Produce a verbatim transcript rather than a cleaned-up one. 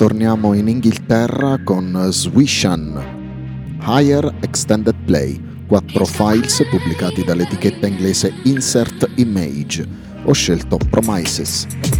torniamo in Inghilterra con Swishan, Higher Extended Play, quattro files pubblicati dall'etichetta inglese Insert Image. Ho scelto Promises.